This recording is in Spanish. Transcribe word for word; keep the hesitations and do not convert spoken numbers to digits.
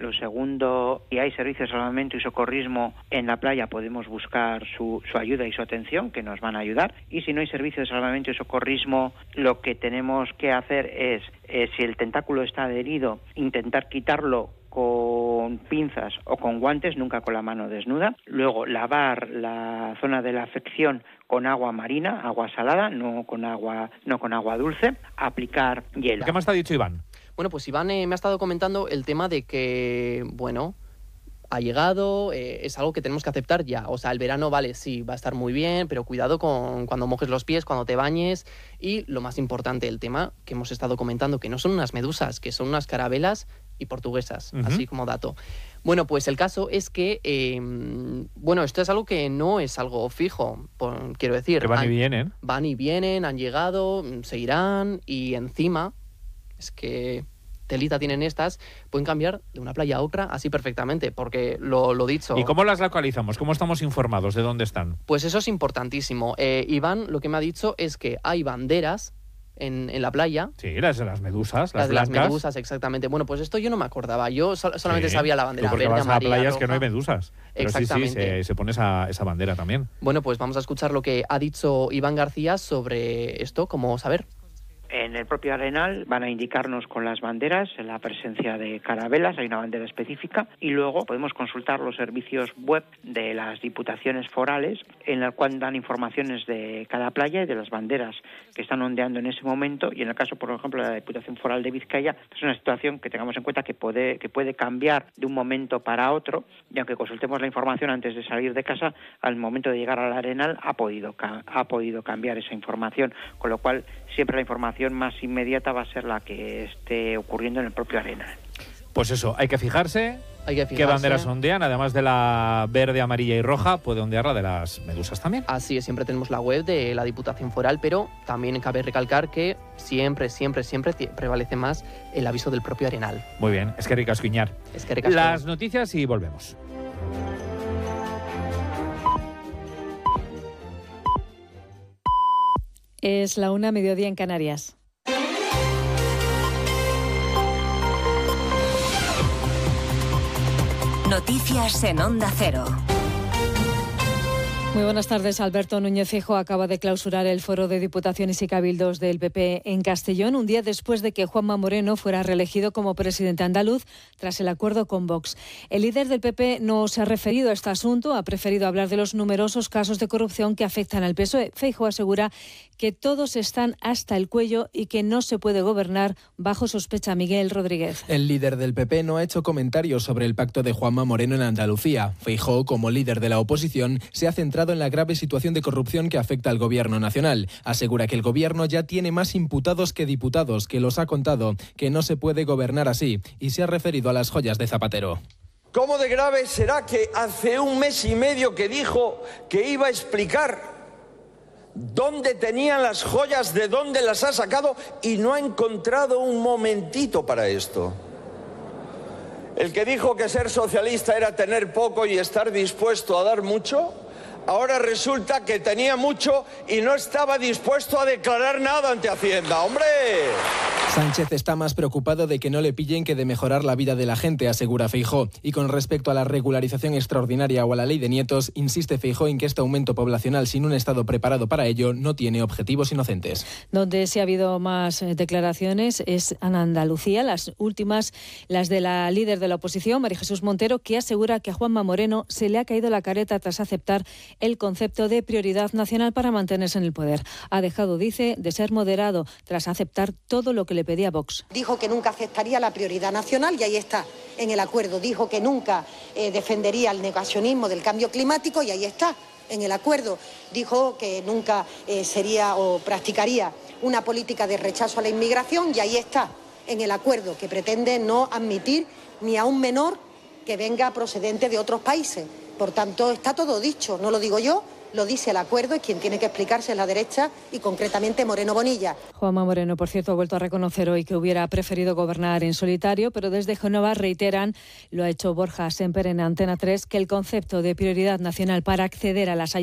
Lo segundo, si hay servicios de salvamento y socorrismo en la playa, podemos buscar su, su ayuda y su atención, que nos van a ayudar. Y si no hay servicios de salvamento y socorrismo, lo que tenemos que hacer es, eh, si el tentáculo está adherido, intentar quitarlo con pinzas o con guantes, nunca con la mano desnuda. Luego, lavar la zona de la afección con agua marina, agua salada, no con agua, no con agua dulce. Aplicar hielo. ¿Qué más te ha dicho Iván? Bueno, pues Iván eh, me ha estado comentando el tema de que, bueno, ha llegado, eh, es algo que tenemos que aceptar ya. O sea, el verano, vale, sí, va a estar muy bien, pero cuidado con cuando mojes los pies, cuando te bañes. Y lo más importante, el tema que hemos estado comentando, que no son unas medusas, que son unas carabelas y portuguesas, uh-huh. así como dato. Bueno, pues el caso es que, eh, bueno, esto es algo que no es algo fijo, por, quiero decir. Que van han, y vienen. Van y vienen, han llegado, se irán, y encima, es que telita tienen estas, pueden cambiar de una playa a otra así perfectamente, porque lo, lo dicho... ¿Y cómo las localizamos? ¿Cómo estamos informados de dónde están? Pues eso es importantísimo. Eh, Iván lo que me ha dicho es que hay banderas En, en la playa. Sí, las de las medusas, las, las blancas. Las medusas, exactamente. Bueno, pues esto yo no me acordaba. Yo sol- solamente sí, sabía la bandera porque verde, vas amarilla, a playas roja. que no hay medusas. Pero exactamente. sí, sí, se, se pone esa, esa bandera también. Bueno, pues vamos a escuchar lo que ha dicho Iván García sobre esto, cómo saber. En el propio Arenal van a indicarnos con las banderas la presencia de carabelas, hay una bandera específica, y luego podemos consultar los servicios web de las diputaciones forales, en la cual dan informaciones de cada playa y de las banderas que están ondeando en ese momento, y en el caso, por ejemplo, de la Diputación Foral de Vizcaya, es una situación que tengamos en cuenta que puede, que puede cambiar de un momento para otro, y aunque consultemos la información antes de salir de casa, al momento de llegar al Arenal ha podido, ha podido cambiar esa información, con lo cual siempre la información más inmediata va a ser la que esté ocurriendo en el propio Arenal. Pues eso, hay que fijarse, hay que fijarse qué banderas ondean, además de la verde, amarilla y roja, puede ondear la de las medusas también. Así es, siempre tenemos la web de la Diputación Foral, pero también cabe recalcar que siempre, siempre, siempre prevalece más el aviso del propio Arenal. Muy bien, es que ricasco, Iñar. Es que ricasco. Las noticias y volvemos. Es la una, mediodía en Canarias. Noticias en Onda Cero. Muy buenas tardes. Alberto Núñez Feijóo acaba de clausurar el foro de diputaciones y cabildos del P P en Castellón, un día después de que Juanma Moreno fuera reelegido como presidente andaluz tras el acuerdo con Vox. El líder del P P no se ha referido a este asunto, ha preferido hablar de los numerosos casos de corrupción que afectan al P S O E. Feijóo asegura que todos están hasta el cuello y que no se puede gobernar bajo sospecha. Miguel Rodríguez. El líder del P P no ha hecho comentarios sobre el pacto de Juanma Moreno en Andalucía. Feijóo, como líder de la oposición, se ha centrado en la grave situación de corrupción que afecta al Gobierno nacional. Asegura que el Gobierno ya tiene más imputados que diputados, que los ha contado, que no se puede gobernar así, y se ha referido a las joyas de Zapatero. ¿Cómo de grave será que hace un mes y medio que dijo que iba a explicar dónde tenían las joyas, de dónde las ha sacado, y no ha encontrado un momentito para esto? El que dijo que ser socialista era tener poco y estar dispuesto a dar mucho, ahora resulta que tenía mucho y no estaba dispuesto a declarar nada ante Hacienda. ¡Hombre! Sánchez está más preocupado de que no le pillen que de mejorar la vida de la gente, asegura Feijóo. Y con respecto a la regularización extraordinaria o a la ley de nietos, insiste Feijóo en que este aumento poblacional sin un Estado preparado para ello no tiene objetivos inocentes. Donde sí ha habido más declaraciones es en Andalucía, las últimas, las de la líder de la oposición, María Jesús Montero, que asegura que a Juanma Moreno se le ha caído la careta tras aceptar el concepto de prioridad nacional para mantenerse en el poder. Ha dejado, dice, de ser moderado tras aceptar todo lo que le pedía Vox. Dijo que nunca aceptaría la prioridad nacional y ahí está, en el acuerdo. Dijo que nunca eh, defendería el negacionismo del cambio climático y ahí está, en el acuerdo. Dijo que nunca eh, sería o practicaría una política de rechazo a la inmigración y ahí está, en el acuerdo, que pretende no admitir ni a un menor que venga procedente de otros países. Por tanto, está todo dicho, no lo digo yo, lo dice el acuerdo, y quien tiene que explicarse es la derecha y concretamente Moreno Bonilla. Juanma Moreno, por cierto, ha vuelto a reconocer hoy que hubiera preferido gobernar en solitario, pero desde Génova reiteran, lo ha hecho Borja Semper en Antena tres, que el concepto de prioridad nacional para acceder a las ayudas